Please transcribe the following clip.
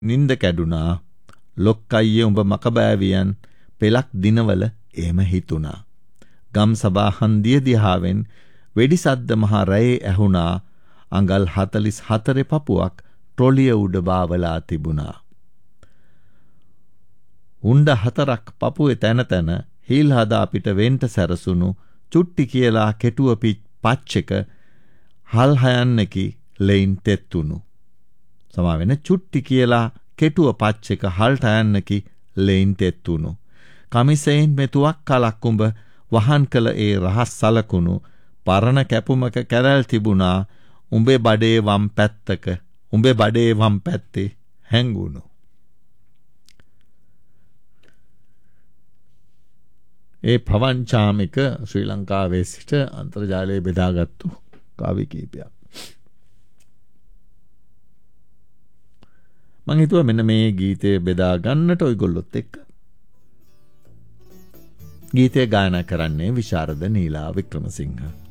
නින්ද කැඩුනා. ලොක්කයියේ උඹ මකබෑවියන් පෙලක් දිනවල එහෙම හිතුණා. ගම් සභා හන්දිය දිහාවෙන් වෙඩි සද්ද මහා රැයේ ඇහුණා. අඟල් 44 පපුවක් ට්‍රොලිය උඩ බාවලා තිබුණා. උණ්ඩ 4ක් පපුවේ තැන තැන හීල් හදා අපිට වෙන්ට සැරසුණු චුට්ටි කියලා කෙටුව පච්චක හල් හයන්නකි ලෙයින් තෙත්තුණු. සමාවෙන චුට්ටි කියලා කෙටුව පච්චක හල්ට යන්නකි ලෙයින් තෙත්තුණු. කමිසයෙන් මෙතුවක් කලක් උඹ වහන් කළ ඒ රහස් සලකුණු පරණ කැපුමක කැරැල් තිබුණා. උඹේ බඩේ වම් පැත්තක උඹේ බඩේ වම් පැත්තේ හැංගුණු. ඒ පවංචාමික ශ්‍රී ලංකාවේ සිට අන්තර්ජාලයේ බෙදාගත්තු කාව්‍ය කීපයක්. මං හිතුවා මෙන්න මේ ගීතය බෙදා ගන්නට ඔයගොල්ලොත් එක්ක. ගීතය ගායනා කරන්නේ විශාරද නීලා වික්‍රමසිංහ.